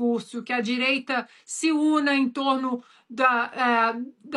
discurso, que a direita se una em torno da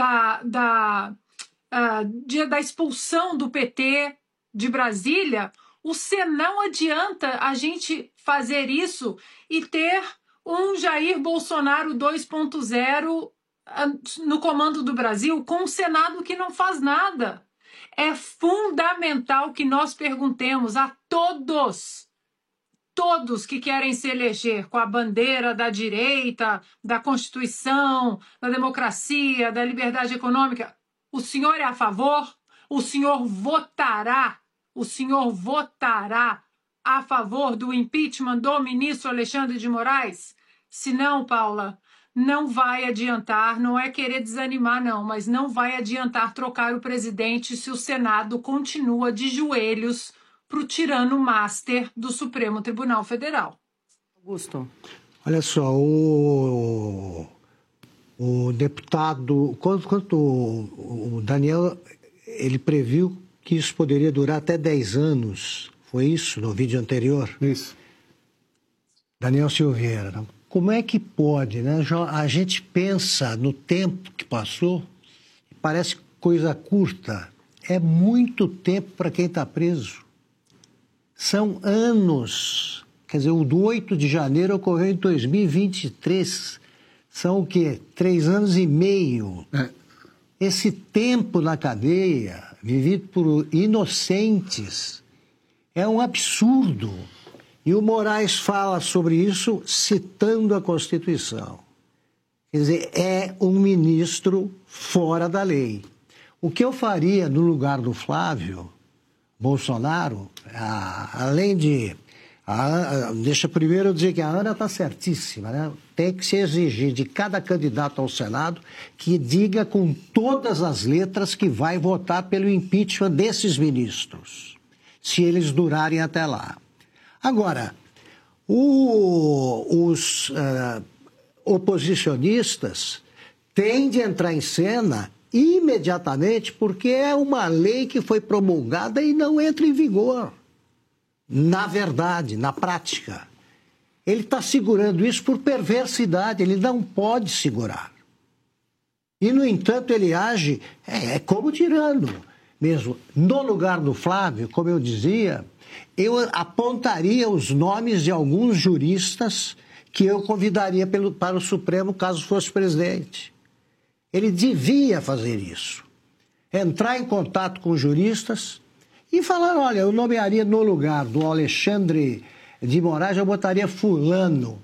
expulsão do PT de Brasília, não adianta a gente fazer isso e ter um Jair Bolsonaro 2.0 no comando do Brasil com um Senado que não faz nada. É fundamental que nós perguntemos a todos que querem se eleger com a bandeira da direita, da Constituição, da democracia, da liberdade econômica, o senhor é a favor? O senhor votará a favor do impeachment do ministro Alexandre de Moraes? Se não, Paula, não vai adiantar, não é querer desanimar não, mas não vai adiantar trocar o presidente se o Senado continua de joelhos para o tirano master do Supremo Tribunal Federal. Augusto. Olha só, o deputado, quanto o Daniel, ele previu que isso poderia durar até 10 anos. Foi isso no vídeo anterior? Isso. Daniel Silveira. Como é que pode, né? A gente pensa no tempo que passou, parece coisa curta. É muito tempo para quem está preso. São anos. Quer dizer, o do 8 de janeiro ocorreu em 2023. São o quê? 3 anos e meio. Esse tempo na cadeia, vivido por inocentes, é um absurdo. E o Moraes fala sobre isso citando a Constituição. Quer dizer, é um ministro fora da lei. O que eu faria no lugar do Flávio Bolsonaro, além de... deixa primeiro eu dizer que a Ana está certíssima, né? Tem que se exigir de cada candidato ao Senado que diga com todas as letras que vai votar pelo impeachment desses ministros, se eles durarem até lá. Agora, os oposicionistas têm de entrar em cena imediatamente porque é uma lei que foi promulgada e não entra em vigor. Na verdade, na prática. Ele está segurando isso por perversidade, ele não pode segurar. E, no entanto, ele age como tirano mesmo. No lugar do Flávio, como eu dizia, eu apontaria os nomes de alguns juristas que eu convidaria para o Supremo caso fosse presidente. Ele devia fazer isso. Entrar em contato com juristas e falar, olha, eu nomearia no lugar do Alexandre de Moraes, eu botaria fulano.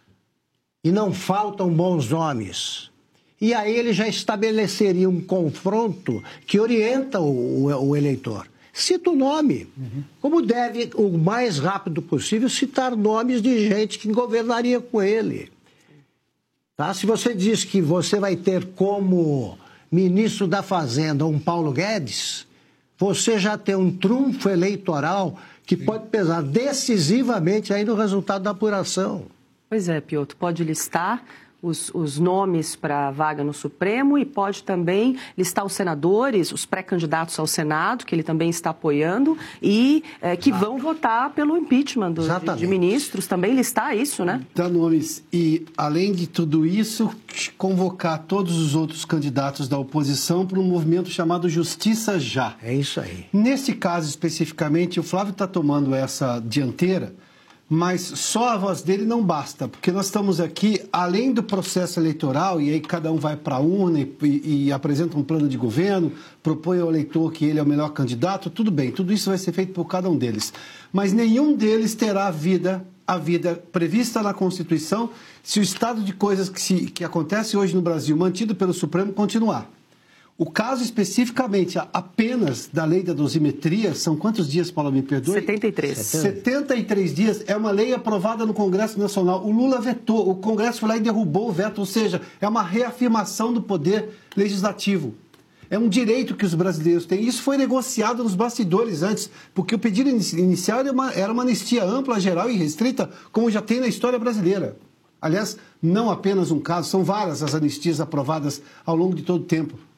E não faltam bons nomes. E aí ele já estabeleceria um confronto que orienta o eleitor. Cita o nome, como deve, o mais rápido possível, citar nomes de gente que governaria com ele. Tá? Se você diz que você vai ter como ministro da Fazenda um Paulo Guedes, você já tem um trunfo eleitoral que pode pesar decisivamente aí no resultado da apuração. Pois é, Piotr, pode listar os nomes para a vaga no Supremo e pode também listar os senadores, os pré-candidatos ao Senado, que ele também está apoiando, e que vão votar pelo impeachment de ministros, também listar isso, né? Dá nomes e, além de tudo isso, convocar todos os outros candidatos da oposição para um movimento chamado Justiça Já. É isso aí. Nesse caso, especificamente, o Flávio está tomando essa dianteira, mas só a voz dele não basta, porque nós estamos aqui, além do processo eleitoral, e aí cada um vai para a urna e apresenta um plano de governo, propõe ao eleitor que ele é o melhor candidato, tudo bem, tudo isso vai ser feito por cada um deles. Mas nenhum deles terá a vida prevista na Constituição se o estado de coisas que acontece hoje no Brasil, mantido pelo Supremo, continuar. O caso especificamente apenas da lei da dosimetria, são quantos dias, Paula, me perdoe? 73. 73 dias, é uma lei aprovada no Congresso Nacional. O Lula vetou, o Congresso foi lá e derrubou o veto, ou seja, é uma reafirmação do poder legislativo. É um direito que os brasileiros têm. Isso foi negociado nos bastidores antes, porque o pedido inicial era uma anistia ampla, geral e restrita, como já tem na história brasileira. Aliás, não apenas um caso, são várias as anistias aprovadas ao longo de todo o tempo.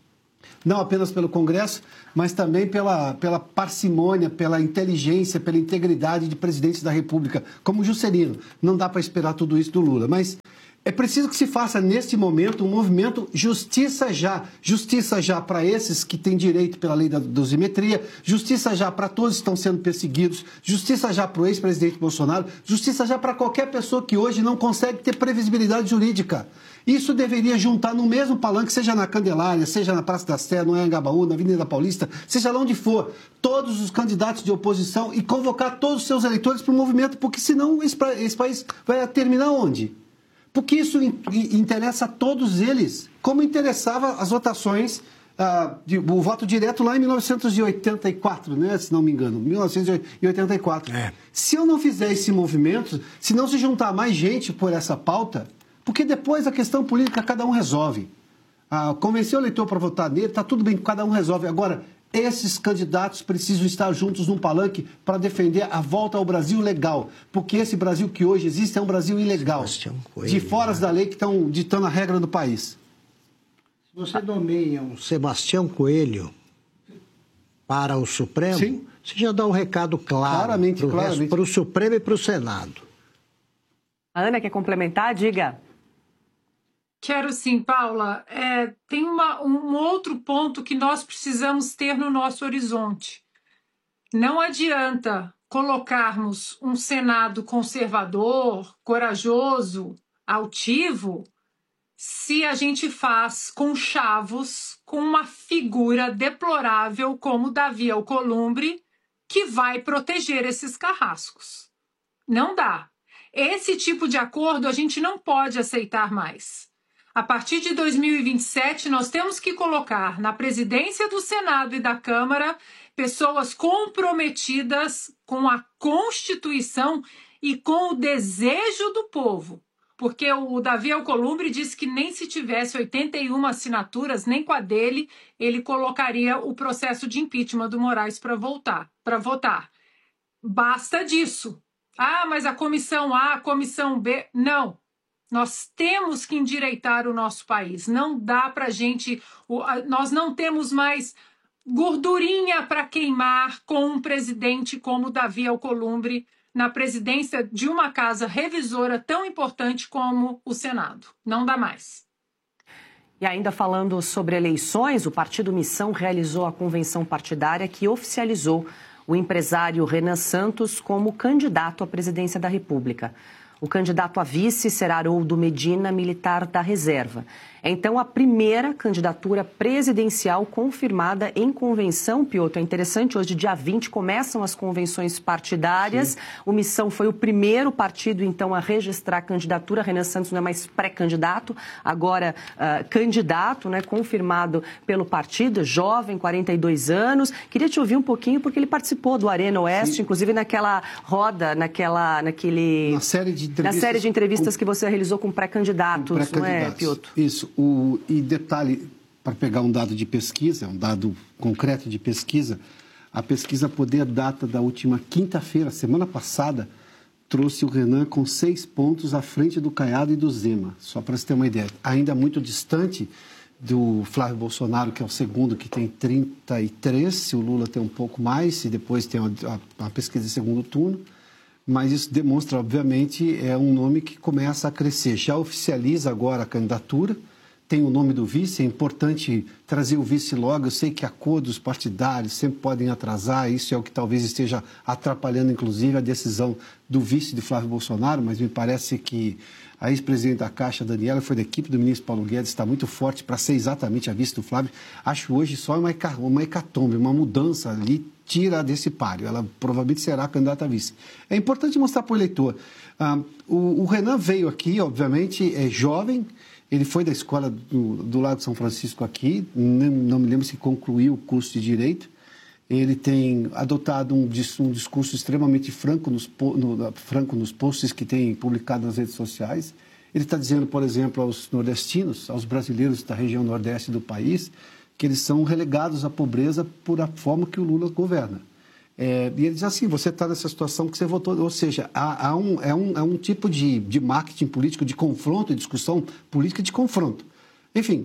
Não apenas pelo Congresso, mas também pela parcimônia, pela inteligência, pela integridade de presidentes da República, como Juscelino. Não dá para esperar tudo isso do Lula, mas é preciso que se faça, neste momento, um movimento justiça já para esses que têm direito pela lei da dosimetria, justiça já para todos que estão sendo perseguidos, justiça já para o ex-presidente Bolsonaro, justiça já para qualquer pessoa que hoje não consegue ter previsibilidade jurídica. Isso deveria juntar no mesmo palanque, seja na Candelária, seja na Praça da Sé, no Anhangabaú, na Avenida Paulista, seja lá onde for, todos os candidatos de oposição e convocar todos os seus eleitores para o movimento, porque senão esse país vai terminar onde? Porque isso interessa a todos eles, como interessava as votações, o voto direto lá em 1984, né, se não me engano, 1984. Se eu não fizer esse movimento, se não se juntar mais gente por essa pauta, porque depois a questão política cada um resolve. Convencer o eleitor para votar nele, está tudo bem, cada um resolve. Agora, esses candidatos precisam estar juntos num palanque para defender a volta ao Brasil legal. Porque esse Brasil que hoje existe é um Brasil ilegal. De fora da lei que estão ditando a regra do país. Se você nomeia um Sebastião Coelho para o Supremo, sim, você já dá um recado claro para o Supremo e para o Senado. A Ana quer complementar? Diga. Quero sim, Paula. Tem um outro ponto que nós precisamos ter no nosso horizonte. Não adianta colocarmos um Senado conservador, corajoso, altivo, se a gente faz conchavos com uma figura deplorável como Davi Alcolumbre, que vai proteger esses carrascos. Não dá. Esse tipo de acordo a gente não pode aceitar mais. A partir de 2027, nós temos que colocar na presidência do Senado e da Câmara pessoas comprometidas com a Constituição e com o desejo do povo. Porque o Davi Alcolumbre disse que nem se tivesse 81 assinaturas, nem com a dele, ele colocaria o processo de impeachment do Moraes para votar. Basta disso. Mas a comissão A, a comissão B... Não. Nós temos que endireitar o nosso país. Não dá para a gente... Nós não temos mais gordurinha para queimar com um presidente como Davi Alcolumbre na presidência de uma casa revisora tão importante como o Senado. Não dá mais. E ainda falando sobre eleições, o Partido Missão realizou a convenção partidária que oficializou o empresário Renan Santos como candidato à presidência da República. O candidato a vice será Haroldo Medina, militar da reserva. É, então, a primeira candidatura presidencial confirmada em convenção, Piotr. É interessante, hoje, dia 20, começam as convenções partidárias. Sim. O Missão foi o primeiro partido, então, a registrar a candidatura. Renan Santos não é mais pré-candidato, agora candidato, né, confirmado pelo partido, jovem, 42 anos. Queria te ouvir um pouquinho, porque ele participou do Arena Oeste, sim, inclusive naquela roda, na série de entrevistas que você realizou com pré-candidatos, não é, Piotr? Isso. E detalhe, para pegar um dado de pesquisa, um dado concreto de pesquisa, a pesquisa Poder data da última quinta-feira, semana passada, trouxe o Renan com 6 pontos à frente do Caiado e do Zema, só para você ter uma ideia. Ainda muito distante do Flávio Bolsonaro, que é o segundo, que tem 33, se o Lula tem um pouco mais, e depois tem a pesquisa de segundo turno. Mas isso demonstra, obviamente, é um nome que começa a crescer. Já oficializa agora a candidatura, tem o nome do vice, é importante trazer o vice logo. Eu sei que acordos partidários sempre podem atrasar, isso é o que talvez esteja atrapalhando, inclusive, a decisão do vice de Flávio Bolsonaro, mas me parece que a ex-presidente da Caixa, Daniela, foi da equipe do ministro Paulo Guedes, está muito forte para ser exatamente a vice do Flávio. Acho hoje só uma hecatombe, uma mudança ali, tira desse páreo. Ela provavelmente será a candidata a vice. É importante mostrar para o eleitor. O Renan veio aqui, obviamente, é jovem, ele foi da escola do Lago de São Francisco aqui, não me lembro se concluiu o curso de Direito. Ele tem adotado um discurso extremamente franco nos posts que tem publicado nas redes sociais. Ele está dizendo, por exemplo, aos nordestinos, aos brasileiros da região nordeste do país, que eles são relegados à pobreza por a forma que o Lula governa. E ele diz assim, você está nessa situação que você votou, ou seja, é um tipo de marketing político, de confronto, de discussão política de confronto. Enfim,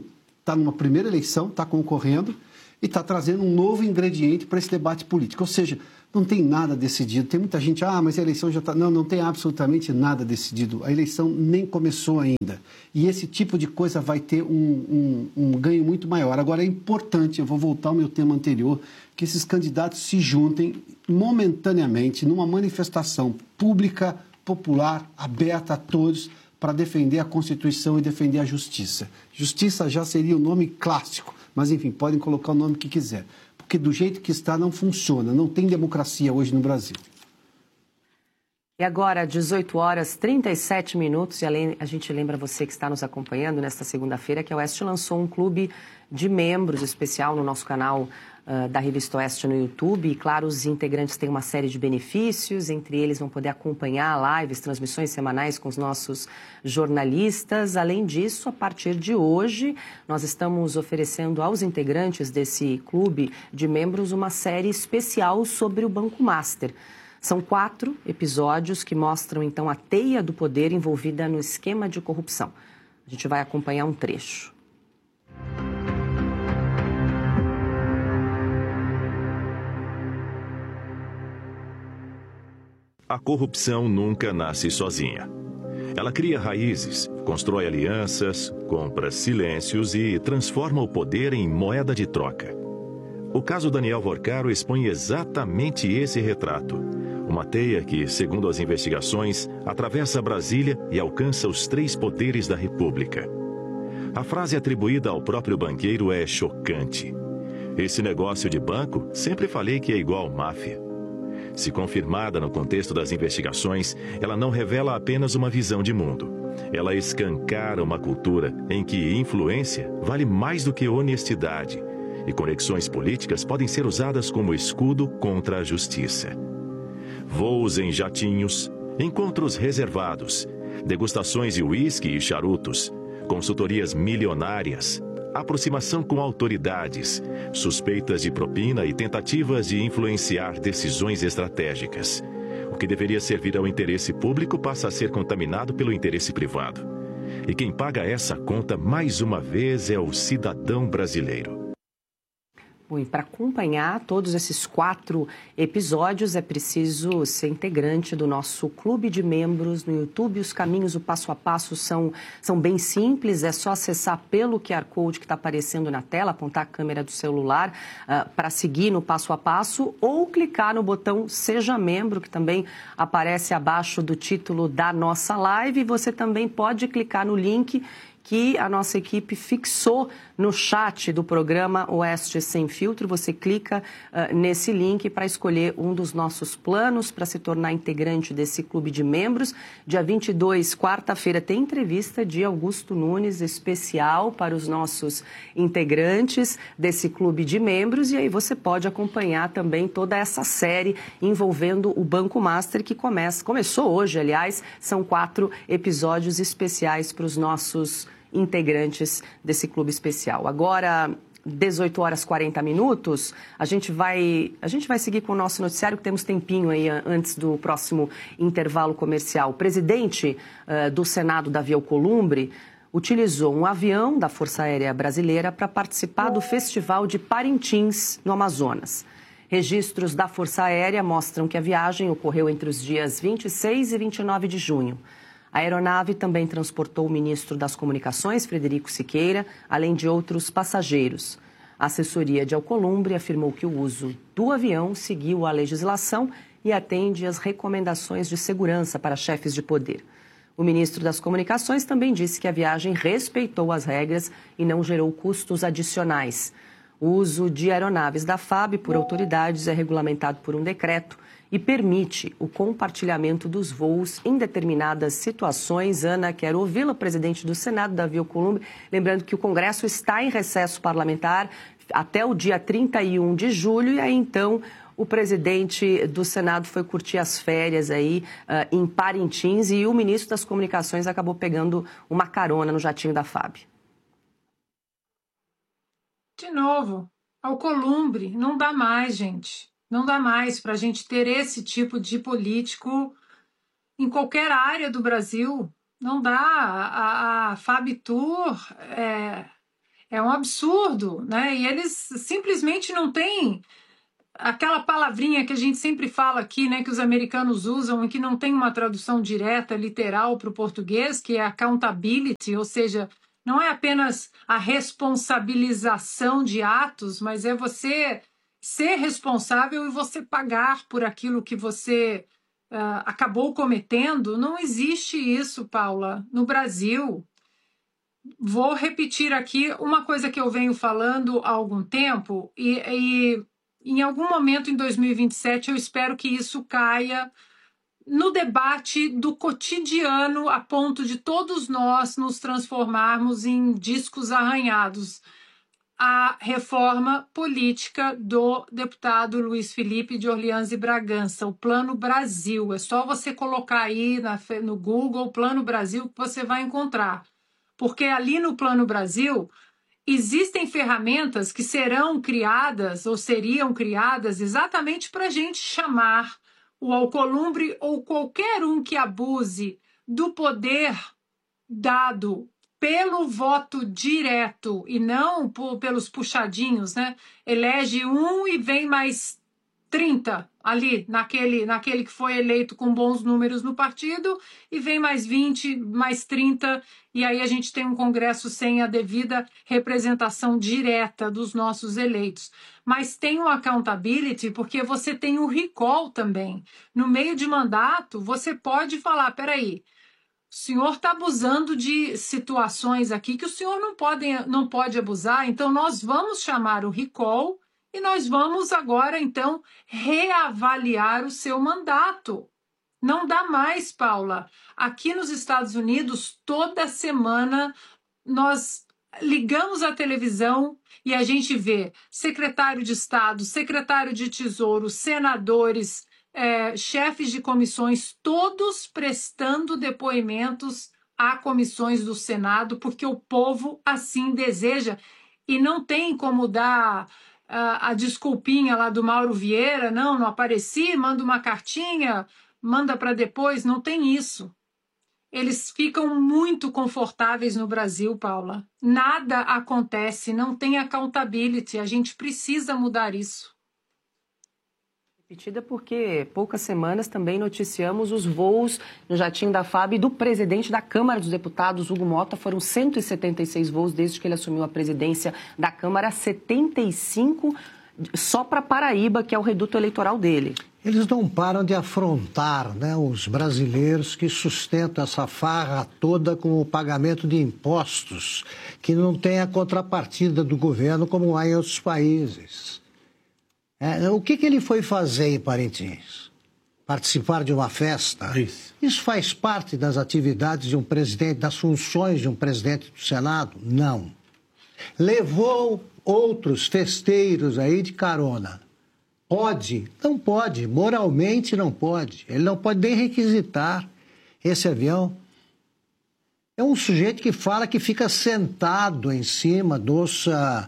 está numa primeira eleição, está concorrendo e está trazendo um novo ingrediente para esse debate político. Ou seja, não tem nada decidido. Tem muita gente, mas a eleição já está... Não tem absolutamente nada decidido. A eleição nem começou ainda. E esse tipo de coisa vai ter um ganho muito maior. Agora, é importante, eu vou voltar ao meu tema anterior, que esses candidatos se juntem momentaneamente numa manifestação pública, popular, aberta a todos, para defender a Constituição e defender a justiça. Justiça já seria o nome clássico, mas, enfim, podem colocar o nome que quiser. Porque do jeito que está não funciona, não tem democracia hoje no Brasil. E agora, 18 horas 37 minutos, e a gente lembra você que está nos acompanhando nesta segunda-feira que a Oeste lançou um clube de membros especial no nosso canal da Revista Oeste no YouTube. E, claro, os integrantes têm uma série de benefícios, entre eles vão poder acompanhar lives, transmissões semanais com os nossos jornalistas. Além disso, a partir de hoje, nós estamos oferecendo aos integrantes desse clube de membros uma série especial sobre o Banco Master. São 4 episódios que mostram, então, a teia do poder envolvida no esquema de corrupção. A gente vai acompanhar um trecho. A corrupção nunca nasce sozinha. Ela cria raízes, constrói alianças, compra silêncios e transforma o poder em moeda de troca. O caso Daniel Vorcaro expõe exatamente esse retrato. Uma teia que, segundo as investigações, atravessa Brasília e alcança os 3 poderes da República. A frase atribuída ao próprio banqueiro é chocante. Esse negócio de banco, sempre falei que é igual máfia. Se confirmada no contexto das investigações, ela não revela apenas uma visão de mundo. Ela escancara uma cultura em que influência vale mais do que honestidade, e conexões políticas podem ser usadas como escudo contra a justiça. Voos em jatinhos, encontros reservados, degustações de uísque e charutos, consultorias milionárias, aproximação com autoridades, suspeitas de propina e tentativas de influenciar decisões estratégicas. O que deveria servir ao interesse público passa a ser contaminado pelo interesse privado. E quem paga essa conta, mais uma vez, é o cidadão brasileiro. Bom, e para acompanhar todos esses 4 episódios é preciso ser integrante do nosso clube de membros no YouTube. Os caminhos, o passo a passo são bem simples, é só acessar pelo QR Code que está aparecendo na tela, apontar a câmera do celular para seguir no passo a passo ou clicar no botão Seja Membro, que também aparece abaixo do título da nossa live. E você também pode clicar no link que a nossa equipe fixou no chat do programa Oeste Sem Filtro. Você clica nesse link para escolher um dos nossos planos para se tornar integrante desse clube de membros. Dia 22, quarta-feira, tem entrevista de Augusto Nunes especial para os nossos integrantes desse clube de membros. E aí você pode acompanhar também toda essa série envolvendo o Banco Master, que começou hoje, aliás. São 4 episódios especiais para os nossos integrantes desse clube especial. Agora, 18 horas 40 minutos, a gente vai seguir com o nosso noticiário, que temos tempinho aí antes do próximo intervalo comercial. O presidente do Senado, Davi Alcolumbre, utilizou um avião da Força Aérea Brasileira para participar do Festival de Parintins, no Amazonas. Registros da Força Aérea mostram que a viagem ocorreu entre os dias 26 e 29 de junho. A aeronave também transportou o ministro das Comunicações, Frederico Siqueira, além de outros passageiros. A assessoria de Alcolumbre afirmou que o uso do avião seguiu a legislação e atende às recomendações de segurança para chefes de poder. O ministro das Comunicações também disse que a viagem respeitou as regras e não gerou custos adicionais. O uso de aeronaves da FAB por autoridades é regulamentado por um decreto e permite o compartilhamento dos voos em determinadas situações. Ana, quero ouvi-la, presidente do Senado, Davi Alcolumbre. Lembrando que o Congresso está em recesso parlamentar até o dia 31 de julho e aí, então, o presidente do Senado foi curtir as férias aí em Parintins e o ministro das Comunicações acabou pegando uma carona no jatinho da FAB. De novo, Alcolumbre, não dá mais, gente. Não dá mais para a gente ter esse tipo de político em qualquer área do Brasil. Não dá. A FAB Tour É um absurdo, né? E eles simplesmente não têm aquela palavrinha que a gente sempre fala aqui, né, que os americanos usam e que não tem uma tradução direta, literal para o português, que é accountability, ou seja, não é apenas a responsabilização de atos, mas é você ser responsável e você pagar por aquilo que você acabou cometendo. Não existe isso, Paula, no Brasil. Vou repetir aqui uma coisa que eu venho falando há algum tempo e em algum momento em 2027 eu espero que isso caia no debate do cotidiano a ponto de todos nós nos transformarmos em discos arranhados. A reforma política do deputado Luiz Felipe de Orleans e Bragança, o Plano Brasil. É só você colocar aí no Google Plano Brasil que você vai encontrar. Porque ali no Plano Brasil existem ferramentas que serão criadas ou seriam criadas exatamente para a gente chamar o Alcolumbre ou qualquer um que abuse do poder dado pelo voto direto e não pelos puxadinhos, né? Elege um e vem mais 30 ali, naquele que foi eleito com bons números no partido, e vem mais 20, mais 30, e aí a gente tem um Congresso sem a devida representação direta dos nossos eleitos. Mas tem o accountability porque você tem o recall também. No meio de mandato, você pode falar, peraí, o senhor está abusando de situações aqui que o senhor não pode abusar, então nós vamos chamar o recall e nós vamos agora, então, reavaliar o seu mandato. Não dá mais, Paula. Aqui nos Estados Unidos, toda semana, nós ligamos a televisão e a gente vê secretário de Estado, secretário de Tesouro, senadores, chefes de comissões, todos prestando depoimentos a comissões do Senado, porque o povo assim deseja. E não tem como dar a desculpinha lá do Mauro Vieira, não apareci, manda uma cartinha, manda para depois, não tem isso. Eles ficam muito confortáveis no Brasil, Paula. Nada acontece, não tem accountability, a gente precisa mudar isso. Repetida porque poucas semanas também noticiamos os voos no jatinho da FAB do presidente da Câmara dos Deputados, Hugo Mota. Foram 176 voos desde que ele assumiu a presidência da Câmara, 75 só para Paraíba, que é o reduto eleitoral dele. Eles não param de afrontar, né, os brasileiros que sustentam essa farra toda com o pagamento de impostos, que não tem a contrapartida do governo como há em outros países. O que ele foi fazer em Parintins? Participar de uma festa? Isso faz parte das atividades de um presidente, das funções de um presidente do Senado? Não. Levou outros festeiros aí de carona. Pode? Não pode. Moralmente não pode. Ele não pode nem requisitar esse avião. É um sujeito que fala que fica sentado em cima dos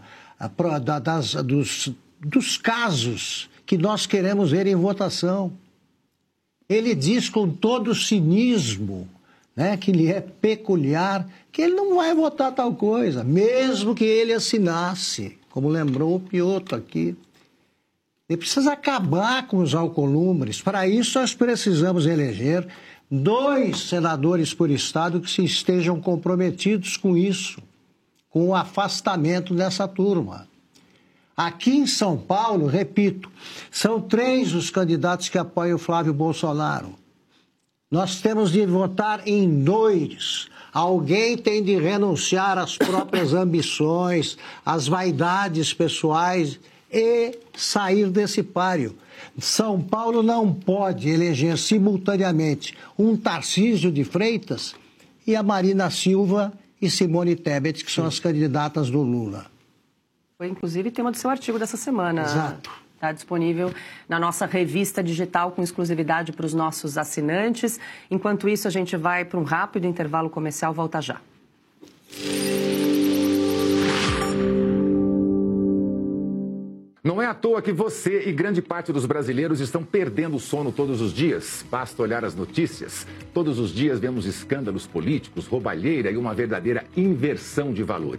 casos que nós queremos ver em votação. Ele diz com todo o cinismo, né, que lhe é peculiar, que ele não vai votar tal coisa, mesmo que ele assinasse, como lembrou o Piotr aqui. Ele precisa acabar com os alcolumbres. Para isso, nós precisamos eleger 2 senadores por estado que se estejam comprometidos com isso, com o afastamento dessa turma. Aqui em São Paulo, repito, são 3 os candidatos que apoiam o Flávio Bolsonaro. Nós temos de votar em 2. Alguém tem de renunciar às próprias ambições, às vaidades pessoais e sair desse páreo. São Paulo não pode eleger simultaneamente um Tarcísio de Freitas e a Marina Silva e Simone Tebet, que são as candidatas do Lula. Foi, inclusive, tema do seu artigo dessa semana. Exato. Está disponível na nossa revista digital com exclusividade para os nossos assinantes. Enquanto isso, a gente vai para um rápido intervalo comercial. Volta já. Não é à toa que você e grande parte dos brasileiros estão perdendo o sono todos os dias. Basta olhar as notícias. Todos os dias vemos escândalos políticos, roubalheira e uma verdadeira inversão de valores.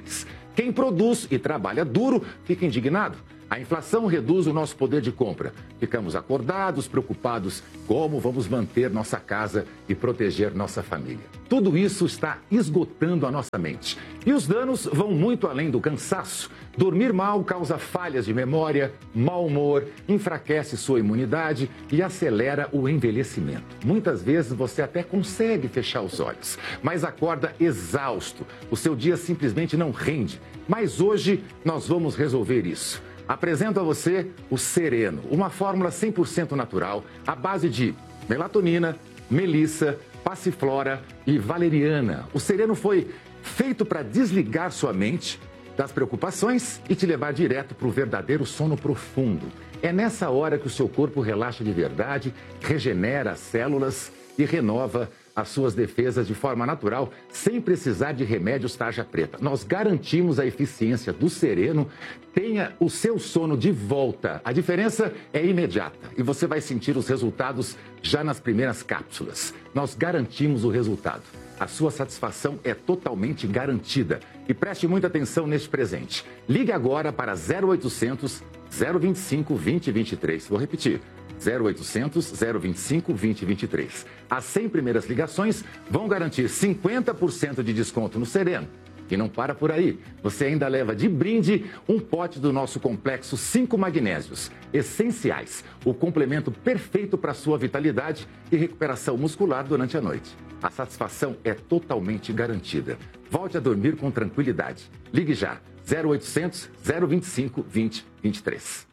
Quem produz e trabalha duro fica indignado. A inflação reduz o nosso poder de compra. Ficamos acordados, preocupados como vamos manter nossa casa e proteger nossa família. Tudo isso está esgotando a nossa mente. E os danos vão muito além do cansaço. Dormir mal causa falhas de memória, mau humor, enfraquece sua imunidade e acelera o envelhecimento. Muitas vezes você até consegue fechar os olhos, mas acorda exausto. O seu dia simplesmente não rende. Mas hoje nós vamos resolver isso. Apresento a você o Sereno, uma fórmula 100% natural, à base de melatonina, melissa, passiflora e valeriana. O Sereno foi feito para desligar sua mente das preocupações e te levar direto para o verdadeiro sono profundo. É nessa hora que o seu corpo relaxa de verdade, regenera as células e renova as suas defesas de forma natural, sem precisar de remédios tarja preta. Nós garantimos a eficiência do Sereno. Tenha o seu sono de volta. A diferença é imediata e você vai sentir os resultados já nas primeiras cápsulas. Nós garantimos o resultado. A sua satisfação é totalmente garantida. E preste muita atenção neste presente. Ligue agora para 0800 025 2023. Vou repetir. 0800 025 2023. As 100 primeiras ligações vão garantir 50% de desconto no Sereno. E não para por aí. Você ainda leva de brinde um pote do nosso complexo 5 magnésios essenciais. O complemento perfeito para a sua vitalidade e recuperação muscular durante a noite. A satisfação é totalmente garantida. Volte a dormir com tranquilidade. Ligue já. 0800 025 2023.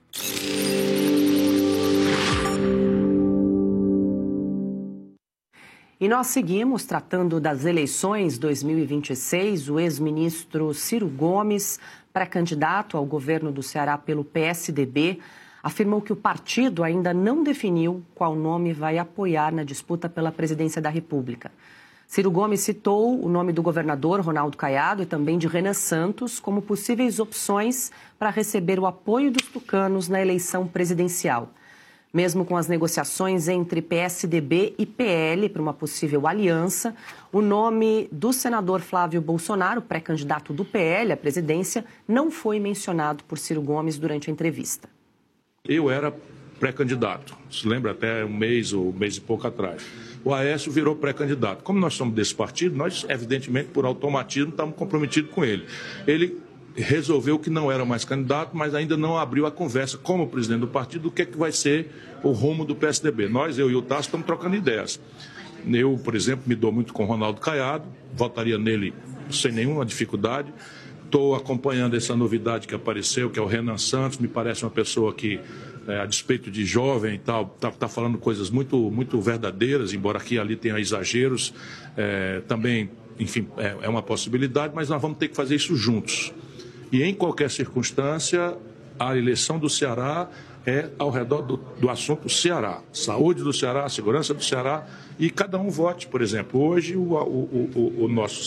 E nós seguimos tratando das eleições 2026. O ex-ministro Ciro Gomes, pré-candidato ao governo do Ceará pelo PSDB, afirmou que o partido ainda não definiu qual nome vai apoiar na disputa pela presidência da República. Ciro Gomes citou o nome do governador Ronaldo Caiado e também de Renan Santos como possíveis opções para receber o apoio dos tucanos na eleição presidencial. Mesmo com as negociações entre PSDB e PL para uma possível aliança, o nome do senador Flávio Bolsonaro, pré-candidato do PL à presidência, não foi mencionado por Ciro Gomes durante a entrevista. Eu era pré-candidato, se lembra, até um mês ou um mês e pouco atrás. O Aécio virou pré-candidato. Como nós somos desse partido, nós, evidentemente, por automatismo, estamos comprometidos com ele. Ele resolveu que não era mais candidato, mas ainda não abriu a conversa como presidente do partido do que vai ser o rumo do PSDB. Nós, eu e o Tasso, estamos trocando ideias. Eu, por exemplo, me dou muito com o Ronaldo Caiado, votaria nele sem nenhuma dificuldade. Estou acompanhando essa novidade que apareceu, que é o Renan Santos. Me parece uma pessoa que, a despeito de jovem e tal, está falando coisas muito, muito verdadeiras, embora aqui e ali tenha exageros. Também, enfim, é uma possibilidade, mas nós vamos ter que fazer isso juntos. E em qualquer circunstância, a eleição do Ceará é ao redor do assunto Ceará. Saúde do Ceará, segurança do Ceará, e cada um vote. Por exemplo, hoje o nosso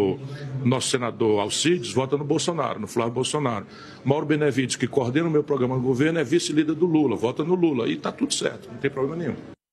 senador Alcides vota no Bolsonaro, no Flávio Bolsonaro. Mauro Benevides, que coordena o meu programa no governo, é vice-líder do Lula, vota no Lula. E está tudo certo, não tem problema nenhum.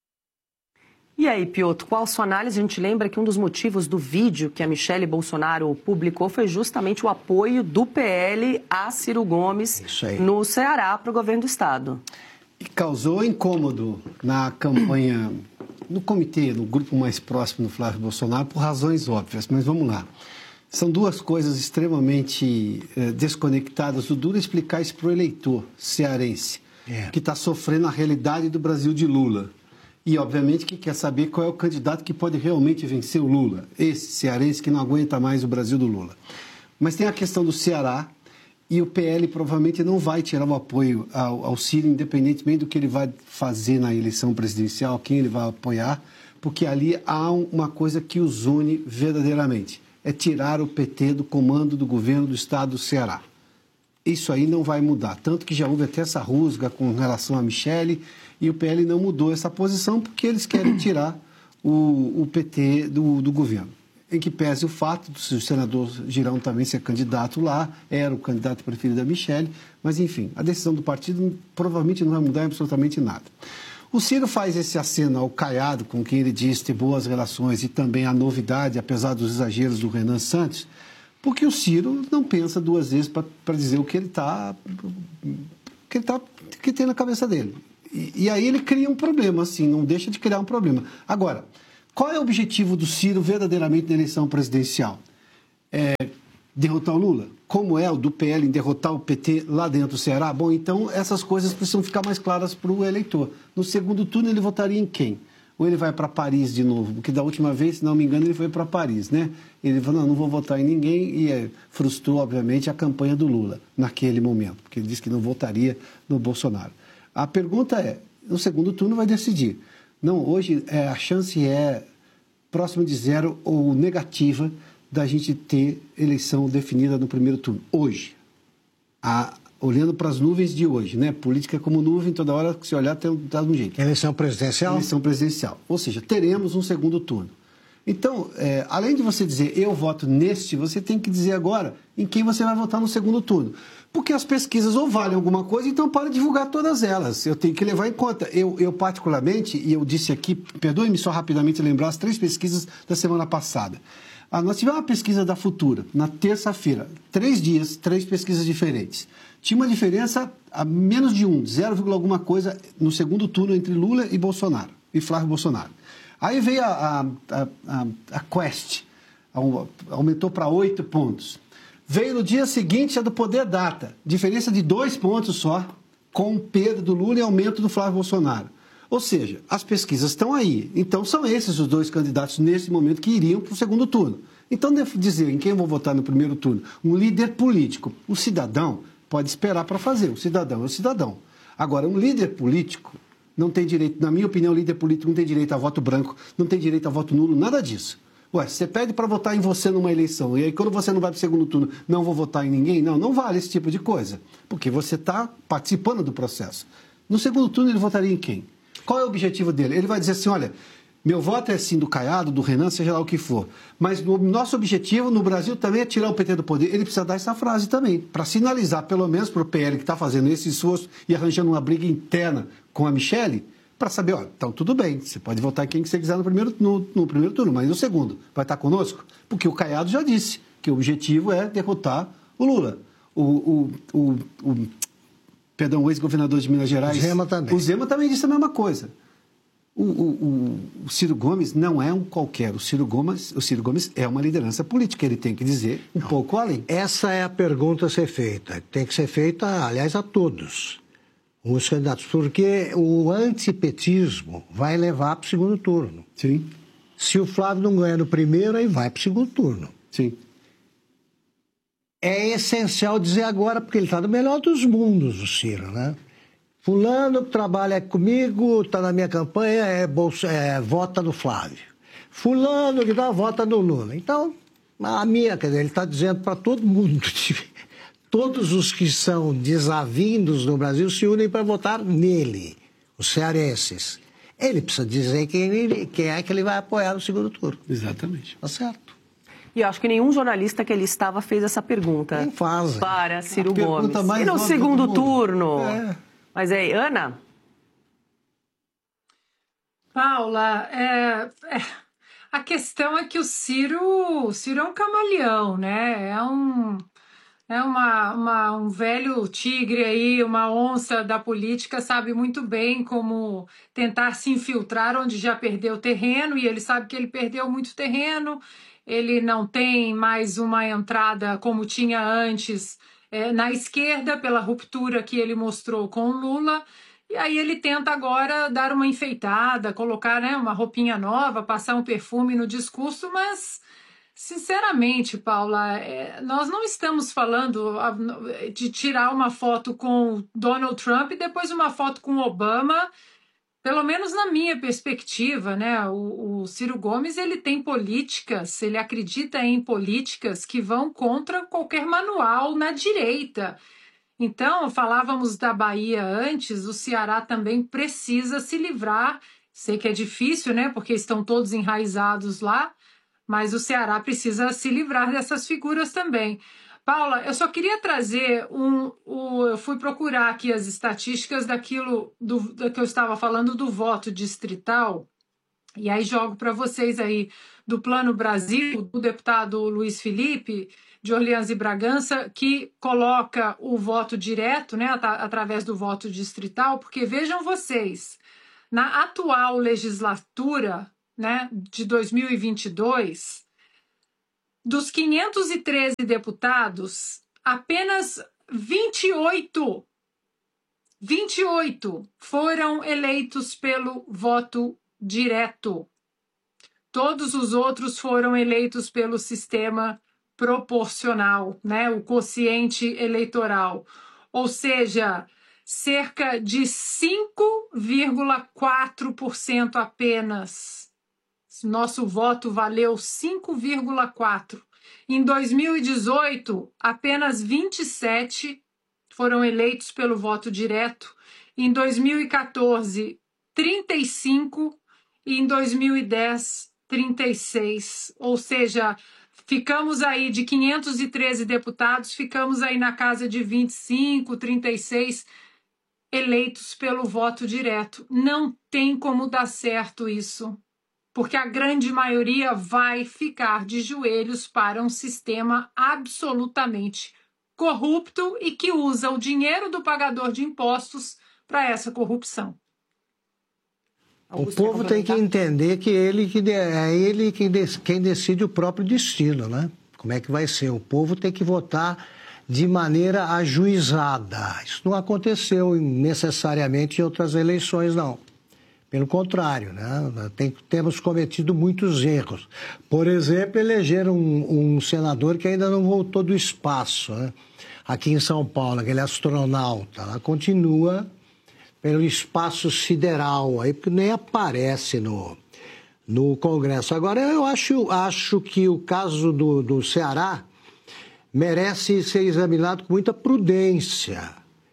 E aí, Piotr, qual a sua análise? A gente lembra que um dos motivos do vídeo que a Michele Bolsonaro publicou foi justamente o apoio do PL a Ciro Gomes no Ceará para o governo do Estado. E causou incômodo na campanha, no comitê, no grupo mais próximo do Flávio Bolsonaro, por razões óbvias. Mas vamos lá. São duas coisas extremamente desconectadas. O duro é explicar isso para o eleitor cearense, que está sofrendo a realidade do Brasil de Lula. E, obviamente, que quer saber qual é o candidato que pode realmente vencer o Lula. Esse cearense que não aguenta mais o Brasil do Lula. Mas tem a questão do Ceará, e o PL provavelmente não vai tirar o apoio ao Ciro, independentemente do que ele vai fazer na eleição presidencial, quem ele vai apoiar, porque ali há uma coisa que os une verdadeiramente. É tirar o PT do comando do governo do Estado do Ceará. Isso aí não vai mudar. Tanto que já houve até essa rusga com relação a Michele, e o PL não mudou essa posição porque eles querem tirar o PT do governo. Em que pese o fato do senador Girão também ser candidato lá, era o candidato preferido da Michele, mas enfim, a decisão do partido provavelmente não vai mudar absolutamente nada. O Ciro faz esse aceno ao Caiado, com quem ele diz ter boas relações, e também a novidade, apesar dos exageros do Renan Santos, Porque o Ciro não pensa duas vezes para dizer o que ele que tem na cabeça dele. E aí ele cria um problema, assim, não deixa de criar um problema. Agora, qual é o objetivo do Ciro verdadeiramente na eleição presidencial? Derrotar o Lula? Como é o do PL em derrotar o PT lá dentro do Ceará? Bom, então essas coisas precisam ficar mais claras para o eleitor. No segundo turno ele votaria em quem? Ou ele vai para Paris de novo? Porque da última vez, se não me engano, ele foi para Paris, né? Ele falou, não vou votar em ninguém e frustrou, obviamente, a campanha do Lula naquele momento, porque ele disse que não votaria no Bolsonaro. A pergunta é, no segundo turno vai decidir. Não, hoje a chance é próxima de zero ou negativa da gente ter eleição definida no primeiro turno. Hoje, olhando para as nuvens de hoje, né? Política como nuvem, toda hora que se olhar está de um jeito. Eleição presidencial? Eleição presidencial. Ou seja, teremos um segundo turno. Então, além de você dizer eu voto neste, você tem que dizer agora em quem você vai votar no segundo turno. Porque as pesquisas ou valem alguma coisa, então para divulgar todas elas. Eu tenho que levar em conta. Eu particularmente, e eu disse aqui, perdoe-me só rapidamente lembrar as 3 pesquisas da semana passada. Nós tivemos uma pesquisa da Futura, na terça-feira, 3 dias, 3 pesquisas diferentes. Tinha uma diferença a menos de 0, alguma coisa no segundo turno entre Lula e Bolsonaro, e Flávio Bolsonaro. Aí veio a Quest, aumentou para 8 pontos. Veio no dia seguinte a do Poder Data, diferença de 2 pontos só, com perda do Lula e aumento do Flávio Bolsonaro. Ou seja, as pesquisas estão aí. Então, são esses os 2 candidatos nesse momento que iriam para o segundo turno. Então, devo dizer em quem eu vou votar no primeiro turno? Um líder político. O cidadão pode esperar para fazer. O cidadão é o cidadão. Agora, um líder político não tem direito, na minha opinião, o líder político não tem direito a voto branco, não tem direito a voto nulo, nada disso. Ué, você pede para votar em você numa eleição, e aí quando você não vai para o segundo turno, não vou votar em ninguém? Não vale esse tipo de coisa, porque você está participando do processo. No segundo turno, ele votaria em quem? Qual é o objetivo dele? Ele vai dizer assim, olha, meu voto é sim do Caiado, do Renan, seja lá o que for, mas o nosso objetivo no Brasil também é tirar o PT do poder. Ele precisa dar essa frase também, para sinalizar, pelo menos para o PL que está fazendo esse esforço e arranjando uma briga interna com a Michele, para saber, ó, então tudo bem, você pode votar em quem você quiser no primeiro turno, mas no segundo, vai estar conosco? Porque o Caiado já disse que o objetivo é derrotar o Lula. O ex-governador de Minas Gerais, o Zema também disse a mesma coisa. O Ciro Gomes não é um qualquer. O Ciro Gomes é uma liderança política. Ele tem que dizer pouco além. Essa é a pergunta a ser feita. Tem que ser feita, aliás, a todos os candidatos. Porque o antipetismo vai levar para o segundo turno. Sim. Se o Flávio não ganha no primeiro, aí vai para o segundo turno. Sim. É essencial dizer agora, porque ele está no melhor dos mundos, o Ciro, né? Fulano que trabalha comigo, está na minha campanha, vota no Flávio. Fulano que vota no Lula. Então, quer dizer, ele está dizendo para todo mundo, todos os que são desavindos no Brasil se unem para votar nele, os cearenses. Ele precisa dizer quem é que ele vai apoiar no segundo turno. Exatamente. Tá certo. E eu acho que nenhum jornalista que ele estava fez essa pergunta para Ciro Gomes. E no segundo turno? Mas aí, Ana? Paula, a questão é que o Ciro é um camaleão, né? É um velho tigre aí, uma onça da política, sabe muito bem como tentar se infiltrar onde já perdeu terreno, e ele sabe que ele perdeu muito terreno. Ele não tem mais uma entrada como tinha antes na esquerda, pela ruptura que ele mostrou com o Lula. E aí ele tenta agora dar uma enfeitada, colocar, né, uma roupinha nova, passar um perfume no discurso, mas, sinceramente, Paula, nós não estamos falando de tirar uma foto com Donald Trump e depois uma foto com Obama. Pelo menos na minha perspectiva, né, o Ciro Gomes, ele tem políticas, ele acredita em políticas que vão contra qualquer manual na direita. Então, falávamos da Bahia antes, o Ceará também precisa se livrar. Sei que é difícil, né, porque estão todos enraizados lá, mas o Ceará precisa se livrar dessas figuras também. Paula, eu só queria trazer eu fui procurar aqui as estatísticas daquilo que eu estava falando do voto distrital. E aí jogo para vocês aí do Plano Brasil, do deputado Luiz Felipe, de Orleans e Bragança, que coloca o voto direto, né, através do voto distrital, porque vejam vocês, na atual legislatura, né, de 2022, dos 513 deputados, apenas 28 foram eleitos pelo voto direto. Todos os outros foram eleitos pelo sistema proporcional, né? O quociente eleitoral. Ou seja, cerca de 5,4% apenas. Nosso voto valeu 5,4%. Em 2018, apenas 27 foram eleitos pelo voto direto. Em 2014, 35 e em 2010, 36. Ou seja, ficamos aí de 513 deputados, ficamos aí na casa de 25, 36 eleitos pelo voto direto. Não tem como dar certo isso, porque a grande maioria vai ficar de joelhos para um sistema absolutamente corrupto e que usa o dinheiro do pagador de impostos para essa corrupção. O povo tem que entender que é ele quem decide o próprio destino, né? Como é que vai ser? O povo tem que votar de maneira ajuizada. Isso não aconteceu necessariamente em outras eleições, não. Pelo contrário, né? Temos cometido muitos erros. Por exemplo, elegeram um senador que ainda não voltou do espaço, né? Aqui em São Paulo, aquele astronauta, lá continua pelo espaço sideral, aí, porque nem aparece no Congresso. Agora, eu acho que o caso do Ceará merece ser examinado com muita prudência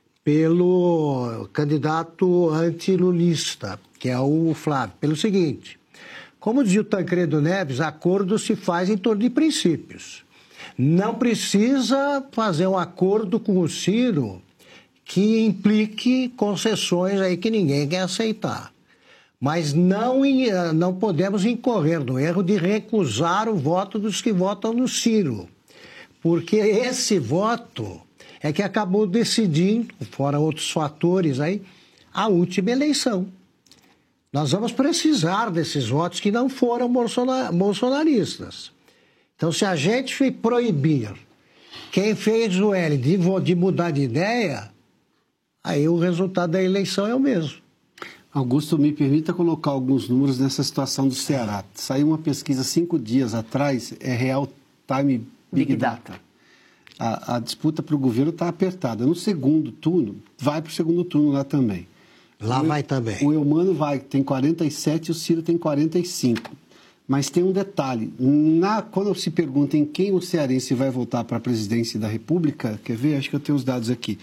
pelo candidato antilulista, que é o Flávio, pelo seguinte: como dizia o Tancredo Neves, acordo se faz em torno de princípios. Não precisa fazer um acordo com o Ciro que implique concessões aí que ninguém quer aceitar. Mas não podemos incorrer no erro de recusar o voto dos que votam no Ciro, porque esse voto é que acabou decidindo, fora outros fatores aí, a última eleição. Nós vamos precisar desses votos que não foram bolsonaristas. Então, se a gente proibir quem fez o L de mudar de ideia, aí o resultado da eleição é o mesmo. Augusto, me permita colocar alguns números nessa situação do Ceará. Saiu uma pesquisa 5 dias atrás, é Real Time Big Data. A disputa para o governo está apertada. No segundo turno, vai para o segundo turno lá também. Vai também. O Eumano tem 47 e o Ciro tem 45. Mas tem um detalhe. Quando se pergunta em quem o cearense vai votar para a presidência da República, quer ver? Acho que eu tenho os dados aqui.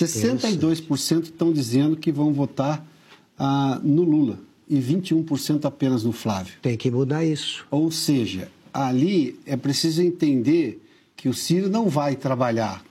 62% estão dizendo que vão votar no Lula e 21% apenas no Flávio. Tem que mudar isso. Ou seja, ali é preciso entender que o Ciro não vai trabalhar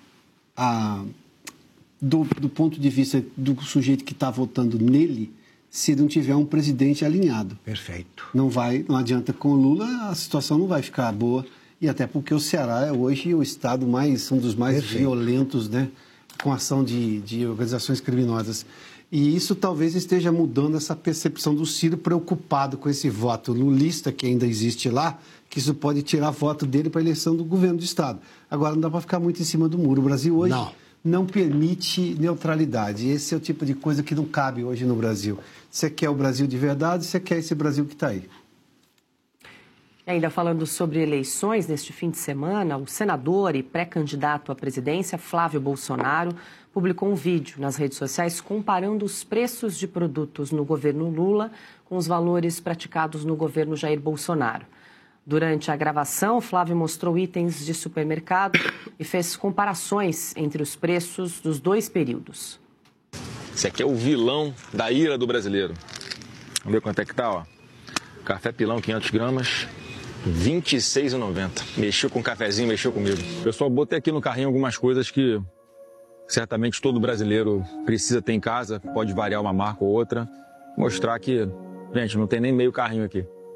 do ponto de vista do sujeito que está votando nele, se não tiver um presidente alinhado. Perfeito. Não adianta com o Lula, a situação não vai ficar boa, e até porque o Ceará é hoje o estado um dos mais violentos, né, com ação de organizações criminosas. E isso talvez esteja mudando essa percepção do Ciro, preocupado com esse voto lulista que ainda existe lá, que isso pode tirar voto dele para a eleição do governo do estado. Agora, não dá para ficar muito em cima do muro. O Brasil hoje não permite neutralidade. Esse é o tipo de coisa que não cabe hoje no Brasil. Você quer o Brasil de verdade, você quer esse Brasil que está aí. Ainda falando sobre eleições, neste fim de semana, o senador e pré-candidato à presidência, Flávio Bolsonaro, publicou um vídeo nas redes sociais comparando os preços de produtos no governo Lula com os valores praticados no governo Jair Bolsonaro. Durante a gravação, Flávio mostrou itens de supermercado e fez comparações entre os preços dos dois períodos. Esse aqui é o vilão da ira do brasileiro. Vamos ver quanto é que tá, ó. Café pilão, 500 gramas, R$ 26,90. Mexeu com o cafezinho, mexeu comigo. Pessoal, botei aqui no carrinho algumas coisas que certamente todo brasileiro precisa ter em casa. Pode variar uma marca ou outra. Mostrar que, gente, não tem nem meio carrinho aqui.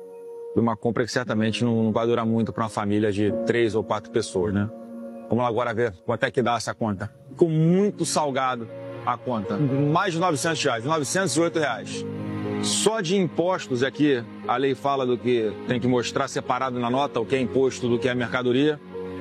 de uma compra que certamente não vai durar muito para uma família de 3 ou 4 pessoas, né? Vamos lá agora ver quanto é que dá essa conta. Ficou muito salgado a conta. Mais de R$900, R$908. Só de impostos aqui, a lei fala do que tem que mostrar separado na nota, o que é imposto do que é mercadoria.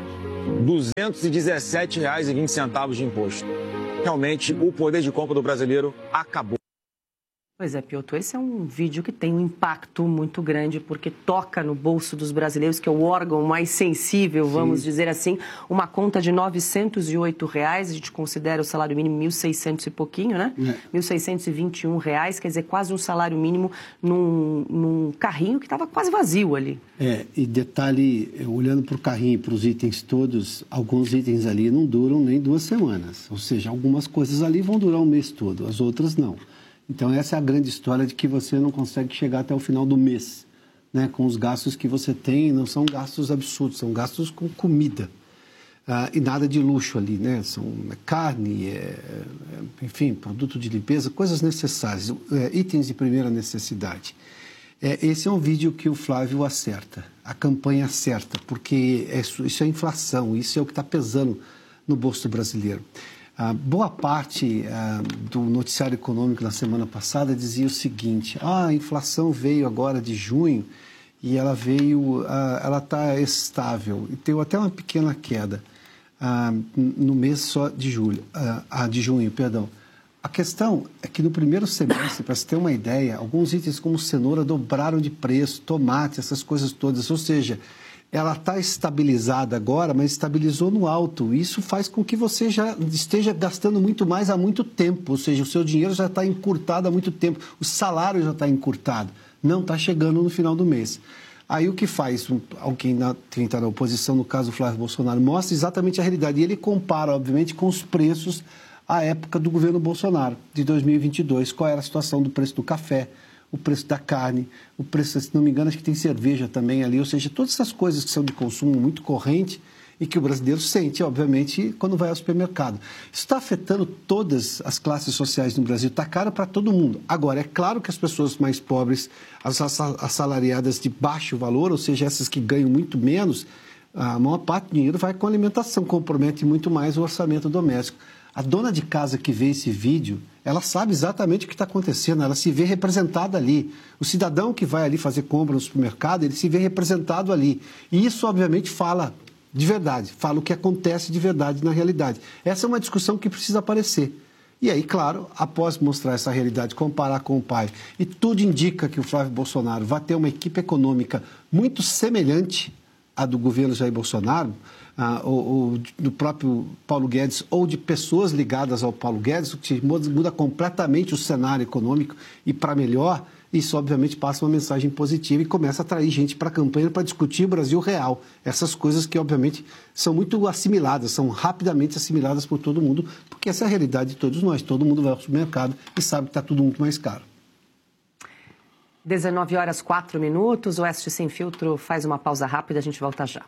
R$217,20 de imposto. Realmente, o poder de compra do brasileiro acabou. Pois é, Piotr, esse é um vídeo que tem um impacto muito grande, porque toca no bolso dos brasileiros, que é o órgão mais sensível, vamos dizer assim. Uma conta de R$908, a gente considera o salário mínimo 1.600 e pouquinho, né? R$1.621, quer dizer, quase um salário mínimo num carrinho que estava quase vazio ali. E detalhe, olhando para o carrinho e para os itens todos, alguns itens ali não duram nem 2 semanas. Ou seja, algumas coisas ali vão durar um mês todo, as outras não. Então, essa é a grande história de que você não consegue chegar até o final do mês, né? Com os gastos que você tem, não são gastos absurdos, são gastos com comida. E nada de luxo ali, né? São carne, enfim, produto de limpeza, coisas necessárias, itens de primeira necessidade. Esse é um vídeo que o Flávio acerta, a campanha acerta, porque isso é inflação, isso é o que está pesando no bolso brasileiro. Boa parte do noticiário econômico na semana passada dizia o seguinte: a inflação veio agora de junho e ela está estável e teve até uma pequena queda no mês só de junho, perdão. A questão é que no primeiro semestre, para você ter uma ideia, alguns itens como cenoura dobraram de preço, tomate, essas coisas todas, ou seja, ela está estabilizada agora, mas estabilizou no alto. Isso faz com que você já esteja gastando muito mais há muito tempo, ou seja, o seu dinheiro já está encurtado há muito tempo, o salário já está encurtado, não está chegando no final do mês. Aí o que faz alguém que está na oposição, no caso do Flávio Bolsonaro, mostra exatamente a realidade. E ele compara, obviamente, com os preços à época do governo Bolsonaro, de 2022, qual era a situação do preço do café, o preço da carne, o preço, se não me engano, acho que tem cerveja também ali, ou seja, todas essas coisas que são de consumo muito corrente e que o brasileiro sente, obviamente, quando vai ao supermercado. Isso está afetando todas as classes sociais no Brasil, está caro para todo mundo. Agora, é claro que as pessoas mais pobres, as assalariadas de baixo valor, ou seja, essas que ganham muito menos, a maior parte do dinheiro vai com alimentação, compromete muito mais o orçamento doméstico. A dona de casa que vê esse vídeo, ela sabe exatamente o que está acontecendo, ela se vê representada ali. O cidadão que vai ali fazer compra no supermercado, ele se vê representado ali. E isso, obviamente, fala de verdade, fala o que acontece de verdade na realidade. Essa é uma discussão que precisa aparecer. E aí, claro, após mostrar essa realidade, comparar com o pai, e tudo indica que o Flávio Bolsonaro vai ter uma equipe econômica muito semelhante à do governo Jair Bolsonaro, ou do próprio Paulo Guedes, ou de pessoas ligadas ao Paulo Guedes, o que muda completamente o cenário econômico e para melhor, isso obviamente passa uma mensagem positiva e começa a atrair gente para a campanha para discutir o Brasil real. Essas coisas que obviamente são muito assimiladas, são rapidamente assimiladas por todo mundo, porque essa é a realidade de todos nós. Todo mundo vai ao supermercado e sabe que está tudo muito mais caro. 19h04, Oeste Sem Filtro faz uma pausa rápida, a gente volta já.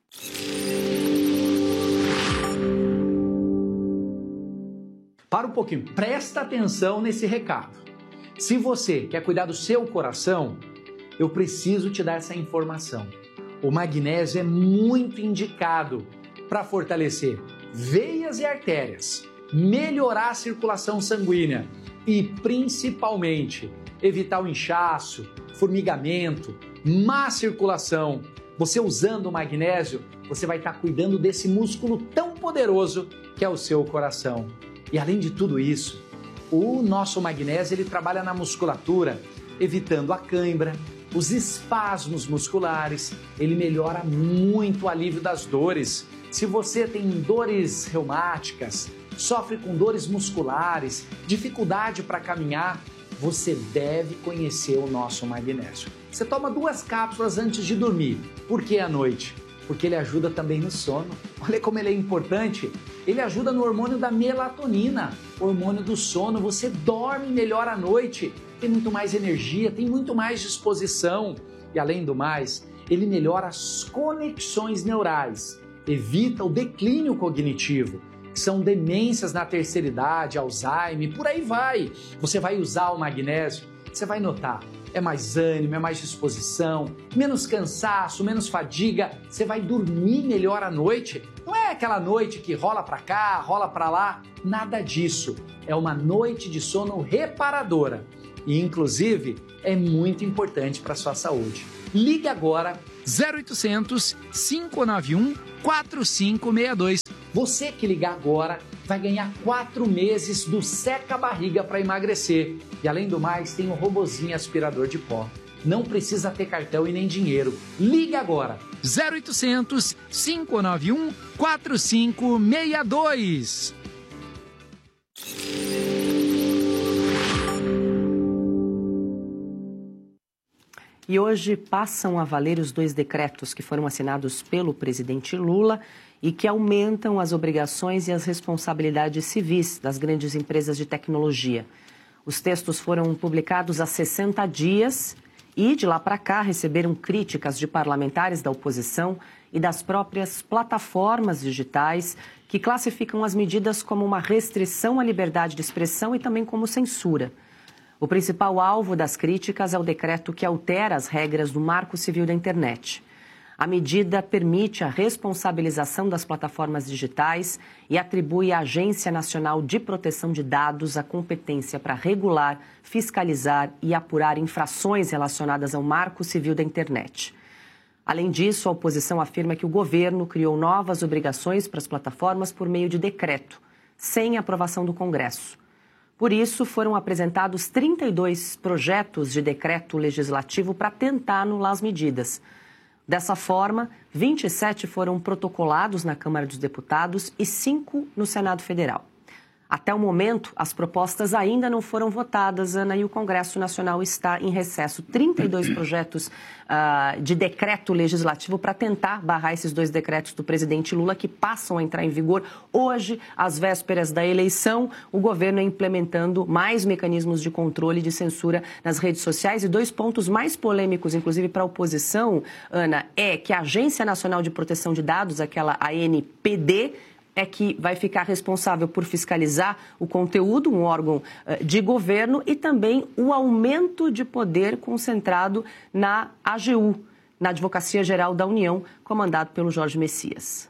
Para um pouquinho, presta atenção nesse recado. Se você quer cuidar do seu coração, eu preciso te dar essa informação. O magnésio é muito indicado para fortalecer veias e artérias, melhorar a circulação sanguínea e, principalmente, evitar o inchaço, formigamento, má circulação. Você usando o magnésio, você vai estar cuidando desse músculo tão poderoso que é o seu coração. E além de tudo isso, o nosso magnésio ele trabalha na musculatura, evitando a cãibra, os espasmos musculares, ele melhora muito o alívio das dores. Se você tem dores reumáticas, sofre com dores musculares, dificuldade para caminhar, você deve conhecer o nosso magnésio. Você toma 2 cápsulas antes de dormir. Por que à noite? Porque ele ajuda também no sono. Olha como ele é importante. Ele ajuda no hormônio da melatonina, hormônio do sono. Você dorme melhor à noite, tem muito mais energia, tem muito mais disposição. E além do mais, ele melhora as conexões neurais, evita o declínio cognitivo, que são demências na terceira idade, Alzheimer, por aí vai. Você vai usar o magnésio, você vai notar É mais ânimo, é mais disposição, menos cansaço, menos fadiga. Você vai dormir melhor à noite. Não é aquela noite que rola pra cá, rola pra lá. Nada disso. É uma noite de sono reparadora. E, inclusive, é muito importante para a sua saúde. Ligue agora 0800 591 4562. Você que ligar agora vai ganhar 4 meses do Seca Barriga para emagrecer. E além do mais, tem um robozinho aspirador de pó. Não precisa ter cartão e nem dinheiro. Ligue agora. 0800 591 4562. E hoje passam a valer os 2 decretos que foram assinados pelo presidente Lula e que aumentam as obrigações e as responsabilidades civis das grandes empresas de tecnologia. Os textos foram publicados há 60 dias e, de lá para cá, receberam críticas de parlamentares da oposição e das próprias plataformas digitais que classificam as medidas como uma restrição à liberdade de expressão e também como censura. O principal alvo das críticas é o decreto que altera as regras do Marco Civil da Internet. A medida permite a responsabilização das plataformas digitais e atribui à Agência Nacional de Proteção de Dados a competência para regular, fiscalizar e apurar infrações relacionadas ao Marco Civil da Internet. Além disso, a oposição afirma que o governo criou novas obrigações para as plataformas por meio de decreto, sem aprovação do Congresso. Por isso, foram apresentados 32 projetos de decreto legislativo para tentar anular as medidas. Dessa forma, 27 foram protocolados na Câmara dos Deputados e 5 no Senado Federal. Até o momento, as propostas ainda não foram votadas, Ana, e o Congresso Nacional está em recesso. 32 projetos de decreto legislativo para tentar barrar esses 2 decretos do presidente Lula que passam a entrar em vigor hoje, às vésperas da eleição. O governo é implementando mais mecanismos de controle e de censura nas redes sociais. E 2 pontos mais polêmicos, inclusive para a oposição, Ana, é que a Agência Nacional de Proteção de Dados, aquela ANPD, é que vai ficar responsável por fiscalizar o conteúdo, um órgão de governo, e também o aumento de poder concentrado na AGU, na Advocacia Geral da União, comandado pelo Jorge Messias.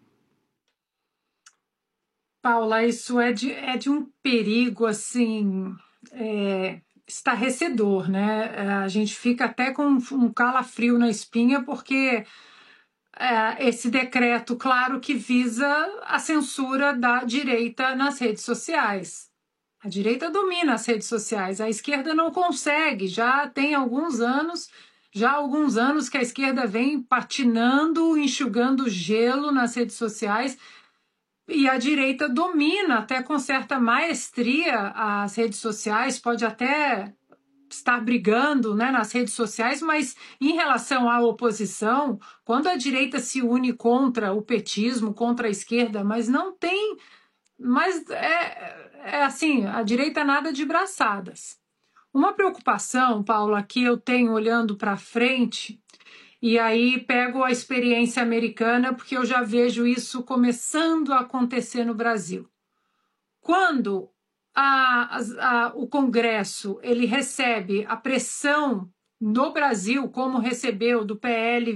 Paula, isso é de um perigo, assim, estarrecedor, né? A gente fica até com um calafrio na espinha, porque esse decreto, claro, que visa a censura da direita nas redes sociais. A direita domina as redes sociais, a esquerda não consegue. Já tem alguns anos que a esquerda vem patinando, enxugando gelo nas redes sociais, e a direita domina até com certa maestria as redes sociais, pode até estar brigando, né, nas redes sociais, mas em relação à oposição, quando a direita se une contra o petismo, contra a esquerda, mas não tem, mas é assim, a direita nada de braçadas. Uma preocupação, Paula, que eu tenho olhando para frente, e aí pego a experiência americana, porque eu já vejo isso começando a acontecer no Brasil. Quando o Congresso ele recebe a pressão no Brasil, como recebeu do PL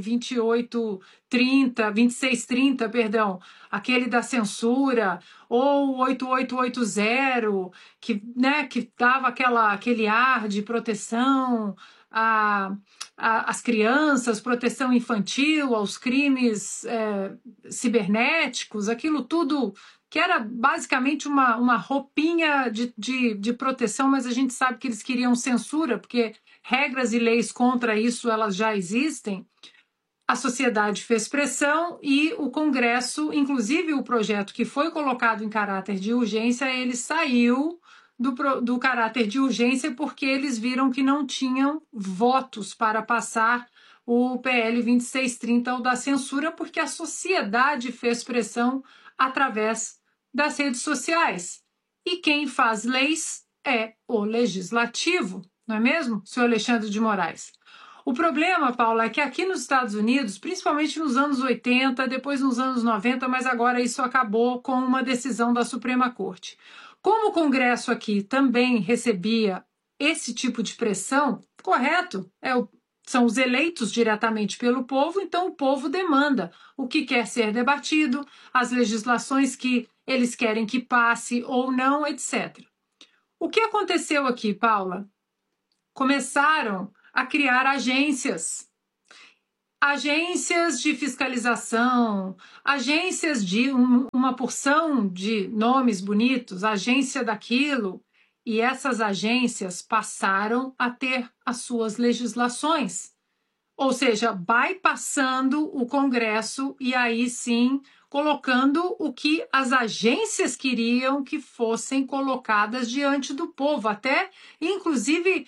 2630, aquele da censura, ou 8880, que dava aquele ar de proteção às crianças, proteção infantil, aos crimes cibernéticos, aquilo tudo que era basicamente uma roupinha de proteção, mas a gente sabe que eles queriam censura, porque regras e leis contra isso elas já existem. A sociedade fez pressão e o Congresso, inclusive o projeto que foi colocado em caráter de urgência, ele saiu do caráter de urgência porque eles viram que não tinham votos para passar o PL 2630, o da censura, porque a sociedade fez pressão através das redes sociais. E quem faz leis é o legislativo, não é mesmo, senhor Alexandre de Moraes? O problema, Paula, é que aqui nos Estados Unidos, principalmente nos anos 80, depois nos anos 90, mas agora isso acabou com uma decisão da Suprema Corte. Como o Congresso aqui também recebia esse tipo de pressão, correto, são os eleitos diretamente pelo povo, então o povo demanda o que quer ser debatido, as legislações que eles querem que passe ou não, etc. O que aconteceu aqui, Paula? Começaram a criar agências de fiscalização, agências de uma porção de nomes bonitos, agência daquilo, e essas agências passaram a ter as suas legislações, ou seja, bypassando o Congresso e aí sim colocando o que as agências queriam que fossem colocadas diante do povo, até inclusive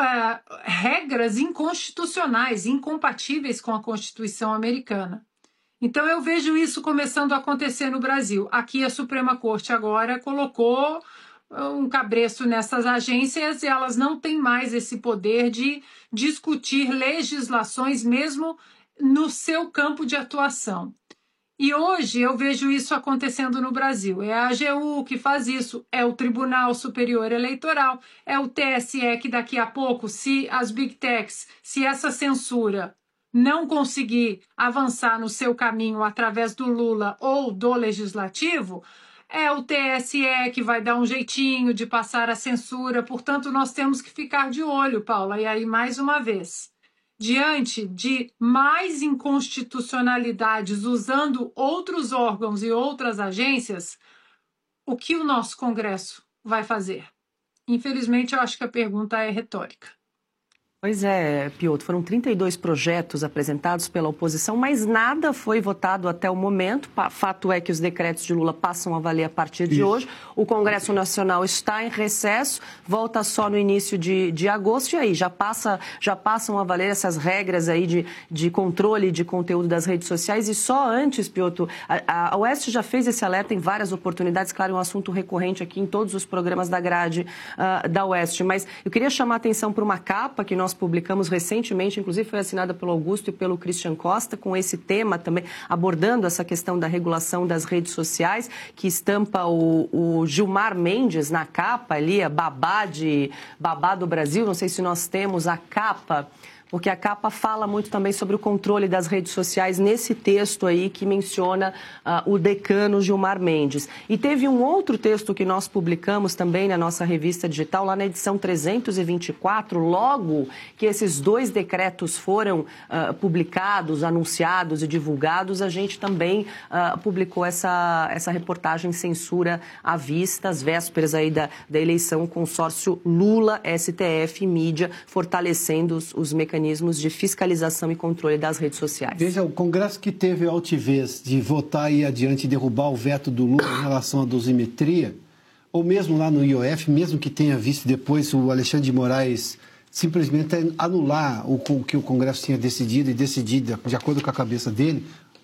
regras inconstitucionais, incompatíveis com a Constituição americana. Então eu vejo isso começando a acontecer no Brasil. Aqui a Suprema Corte agora colocou um cabresto nessas agências e elas não têm mais esse poder de discutir legislações mesmo no seu campo de atuação. E hoje eu vejo isso acontecendo no Brasil. É a AGU que faz isso, é o Tribunal Superior Eleitoral, é o TSE que daqui a pouco, se as Big Techs, se essa censura não conseguir avançar no seu caminho através do Lula ou do Legislativo, é o TSE que vai dar um jeitinho de passar a censura. Portanto, nós temos que ficar de olho, Paula. E aí, mais uma vez, diante de mais inconstitucionalidades usando outros órgãos e outras agências, o que o nosso Congresso vai fazer? Infelizmente, eu acho que a pergunta é retórica. Pois é, Piotr, foram 32 projetos apresentados pela oposição, mas nada foi votado até o momento. Fato é que os decretos de Lula passam a valer a partir de hoje. O Congresso Nacional está em recesso, volta só no início de agosto, e aí já passam a valer essas regras aí de controle de conteúdo das redes sociais. E só antes, Piotr, a Oeste já fez esse alerta em várias oportunidades, claro, é um assunto recorrente aqui em todos os programas da grade da Oeste, mas eu queria chamar a atenção para uma capa que nós publicamos recentemente, inclusive foi assinada pelo Augusto e pelo Christian Costa, com esse tema também, abordando essa questão da regulação das redes sociais, que estampa o Gilmar Mendes na capa ali, a babá do Brasil. Não sei se nós temos a capa, porque a capa fala muito também sobre o controle das redes sociais nesse texto aí que menciona o decano Gilmar Mendes. E teve um outro texto que nós publicamos também na nossa revista digital, lá na edição 324, logo que esses dois decretos foram publicados, anunciados e divulgados, a gente também publicou essa reportagem Censura à Vista, às vésperas aí da eleição, consórcio Lula, STF e mídia, fortalecendo os mecanismos de fiscalização e controle das redes sociais. Veja, o Congresso que teve a altivez de votar aí adiante e derrubar o veto do Lula em relação à dosimetria, ou mesmo lá no IOF, mesmo que tenha visto depois o Alexandre de Moraes simplesmente anular o que o Congresso tinha decidido e decidido de acordo com a cabeça dele,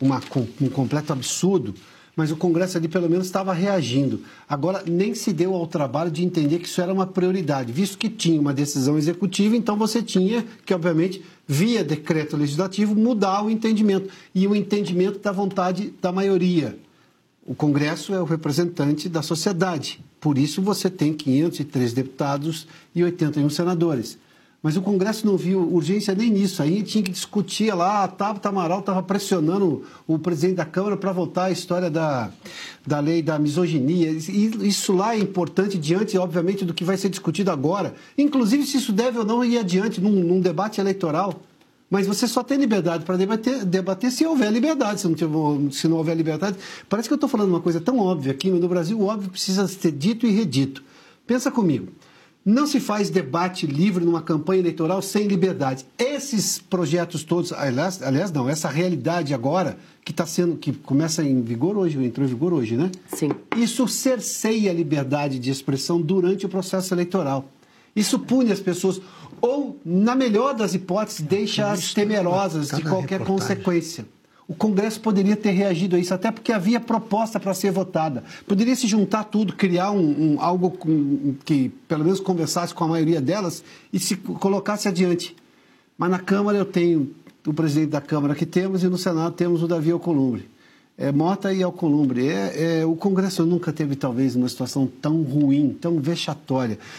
um completo absurdo, mas o Congresso ali pelo menos estava reagindo. Agora, nem se deu ao trabalho de entender que isso era uma prioridade, visto que tinha uma decisão executiva, então você tinha que, obviamente, via decreto legislativo, mudar o entendimento, e o entendimento da vontade da maioria. O Congresso é o representante da sociedade, por isso você tem 503 deputados e 81 senadores. Mas o Congresso não viu urgência nem nisso. Aí tinha que discutir lá, a Tabata Amaral estava pressionando o presidente da Câmara para votar a história da lei da misoginia. E isso lá é importante diante, obviamente, do que vai ser discutido agora. Inclusive, se isso deve ou não ir adiante num debate eleitoral. Mas você só tem liberdade para debater se houver liberdade. Se não houver liberdade... Parece que eu estou falando uma coisa tão óbvia aqui, mas no Brasil o óbvio precisa ser dito e redito. Pensa comigo. Não se faz debate livre numa campanha eleitoral sem liberdade. Esses projetos todos, aliás não, essa realidade agora que começa em vigor hoje, entrou em vigor hoje, né? Sim. Isso cerceia a liberdade de expressão durante o processo eleitoral. Isso pune as pessoas ou, na melhor das hipóteses, deixa-as temerosas de qualquer consequência. O Congresso poderia ter reagido a isso, até porque havia proposta para ser votada. Poderia se juntar tudo, criar algo que pelo menos conversasse com a maioria delas e se colocasse adiante. Mas na Câmara eu tenho o presidente da Câmara que temos e no Senado temos o Davi Alcolumbre. Mota e Alcolumbre. O Congresso nunca teve talvez uma situação tão ruim, tão vexatória.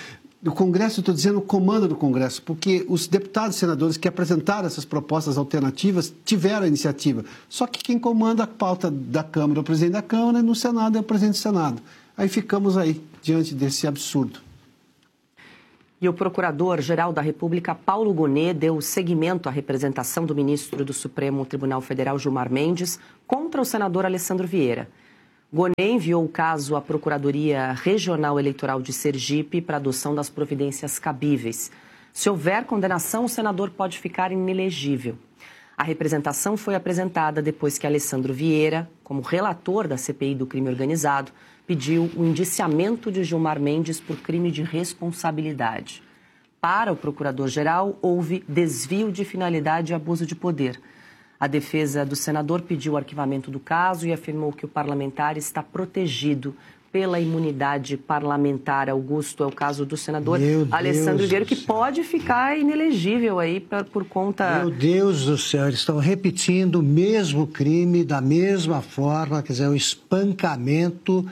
do Congresso, eu estou dizendo o comando do Congresso, porque os deputados e senadores que apresentaram essas propostas alternativas tiveram a iniciativa. Só que quem comanda a pauta da Câmara é o presidente da Câmara e no Senado é o presidente do Senado. Aí ficamos aí, diante desse absurdo. E o Procurador-Geral da República, Paulo Gonet, deu seguimento à representação do ministro do Supremo Tribunal Federal, Gilmar Mendes, contra o senador Alessandro Vieira. Gonet enviou o caso à Procuradoria Regional Eleitoral de Sergipe para adoção das providências cabíveis. Se houver condenação, o senador pode ficar inelegível. A representação foi apresentada depois que Alessandro Vieira, como relator da CPI do crime organizado, pediu o indiciamento de Gilmar Mendes por crime de responsabilidade. Para o Procurador-Geral, houve desvio de finalidade e abuso de poder. A defesa do senador pediu o arquivamento do caso e afirmou que o parlamentar está protegido pela imunidade parlamentar. Augusto, é o caso do senador Alessandro Vieira, que pode ficar inelegível aí por conta... Meu Deus do céu, eles estão repetindo o mesmo crime da mesma forma, quer dizer, o espancamento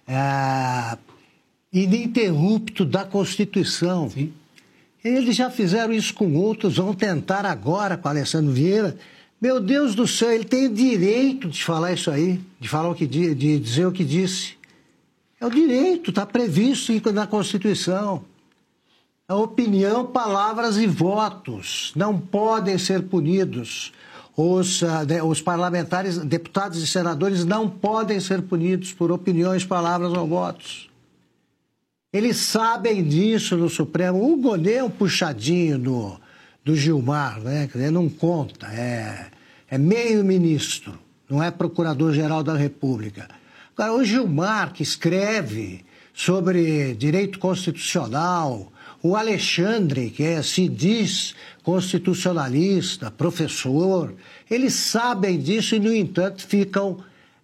ininterrupto da Constituição. Sim. Eles já fizeram isso com outros, vão tentar agora com Alessandro Vieira. Meu Deus do céu, ele tem o direito de falar isso aí, de dizer o que disse. É o direito, está previsto na Constituição. A opinião, palavras e votos não podem ser punidos. Os parlamentares, deputados e senadores não podem ser punidos por opiniões, palavras ou votos. Eles sabem disso no Supremo. O Gonet é um puxadinho do Gilmar, né? Não conta, é meio ministro, não é procurador-geral da República. Agora, o Gilmar, que escreve sobre direito constitucional, o Alexandre, que se diz constitucionalista, professor, eles sabem disso e, no entanto, ficam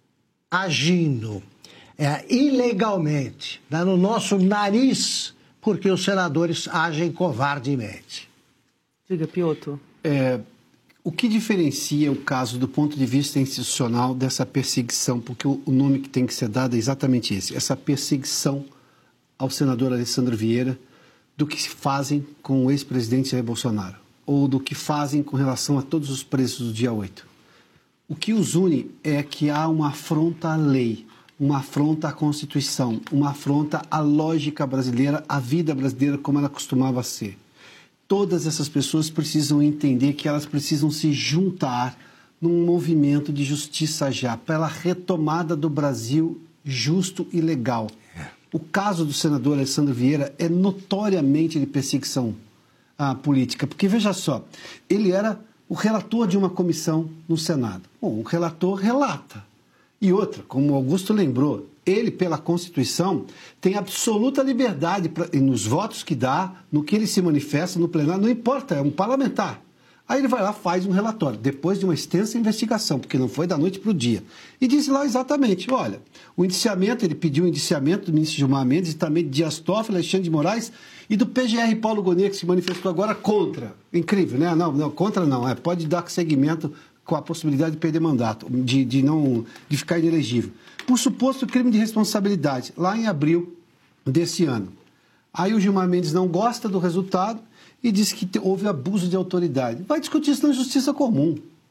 agindo ilegalmente, no nosso nariz, porque os senadores agem covardemente. Diga, Piotr. O que diferencia o caso do ponto de vista institucional dessa perseguição, porque o nome que tem que ser dado é exatamente esse, essa perseguição ao senador Alessandro Vieira, do que se fazem com o ex-presidente Jair Bolsonaro, ou do que fazem com relação a todos os presos do dia 8. O que os une é que há uma afronta à lei, uma afronta à Constituição, uma afronta à lógica brasileira, à vida brasileira como ela costumava ser. Todas essas pessoas precisam entender que elas precisam se juntar num movimento de justiça já, pela retomada do Brasil justo e legal. O caso do senador Alessandro Vieira é notoriamente de perseguição política, porque, veja só, ele era o relator de uma comissão no Senado. Bom, o relator relata. E outra, como o Augusto lembrou, ele, pela Constituição, tem absoluta liberdade nos votos que dá, no que ele se manifesta no plenário, não importa, é um parlamentar. Aí ele vai lá, faz um relatório, depois de uma extensa investigação, porque não foi da noite para o dia. E diz lá exatamente, olha, o indiciamento, ele pediu o indiciamento do ministro Gilmar Mendes, e também de Dias Toffoli, Alexandre de Moraes, e do PGR Paulo Gonet, que se manifestou agora contra. Incrível, né? Não, contra não, pode dar seguimento com a possibilidade de perder mandato, de ficar inelegível. Por suposto crime de responsabilidade, lá em abril desse ano. Aí o Gilmar Mendes não gosta do resultado e diz que houve abuso de autoridade. Vai discutir isso na justiça comum.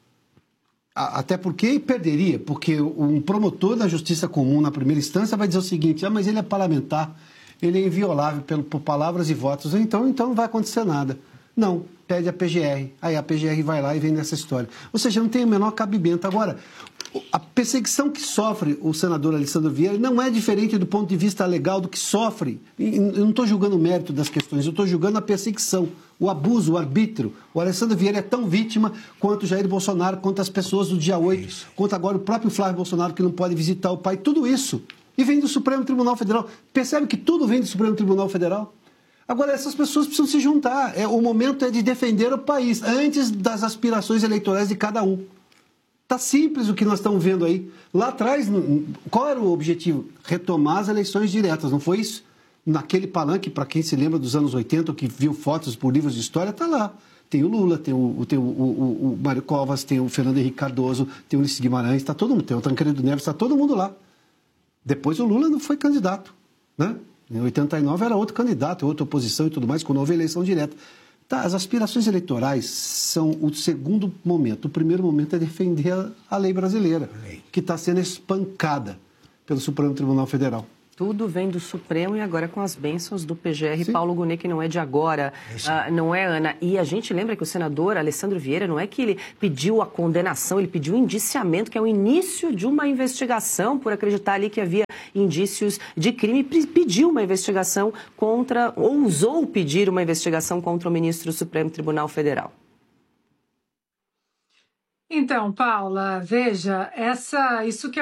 Até porque perderia, porque um promotor da justiça comum na primeira instância vai dizer o seguinte, mas ele é parlamentar, ele é inviolável por palavras e votos, então não vai acontecer nada. Não, pede a PGR, aí a PGR vai lá e vem nessa história. Ou seja, não tem o menor cabimento. Agora, a perseguição que sofre o senador Alessandro Vieira não é diferente do ponto de vista legal do que sofre. Eu não estou julgando o mérito das questões, eu estou julgando a perseguição, o abuso, o arbítrio. O Alessandro Vieira é tão vítima quanto Jair Bolsonaro, quanto as pessoas do dia 8, quanto agora o próprio Flávio Bolsonaro, que não pode visitar o pai, tudo isso. E vem do Supremo Tribunal Federal. Percebe que tudo vem do Supremo Tribunal Federal? Agora, essas pessoas precisam se juntar. O momento é de defender o país, antes das aspirações eleitorais de cada um. Está simples o que nós estamos vendo aí. Lá atrás, qual era o objetivo? Retomar as eleições diretas, não foi isso? Naquele palanque, para quem se lembra dos anos 80, que viu fotos por livros de história, está lá. Tem o Lula, tem o Mário Covas, tem o Fernando Henrique Cardoso, tem o Ulisses Guimarães, está todo mundo, tem o Tancredo Neves, está todo mundo lá. Depois o Lula não foi candidato, né? Em 89 era outro candidato, outra oposição e tudo mais, quando houve eleição direta. Tá, as aspirações eleitorais são o segundo momento. O primeiro momento é defender a lei brasileira, que está sendo espancada pelo Supremo Tribunal Federal. Tudo vem do Supremo e agora com as bênçãos do PGR. Sim. Paulo Gonet, que não é de agora, não é, Ana? E a gente lembra que o senador Alessandro Vieira, não é que ele pediu a condenação, ele pediu o indiciamento, que é o início de uma investigação por acreditar ali que havia indícios de crime, pediu uma investigação contra, ousou pedir uma investigação contra o ministro do Supremo Tribunal Federal. Então, Paula, veja, isso que